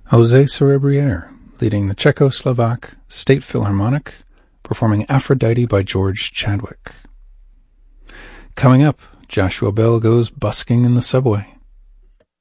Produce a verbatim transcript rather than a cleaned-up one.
Jose Cerebriere, leading the Czechoslovak State Philharmonic, performing Aphrodite by George Chadwick. Coming up, Joshua Bell goes busking in the subway.